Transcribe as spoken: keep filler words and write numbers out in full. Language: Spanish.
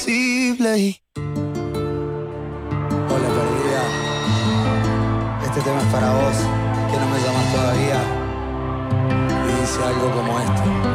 imposible. Hola perdida, este tema es para vos, que no me llamas todavía. Y dice algo como esto.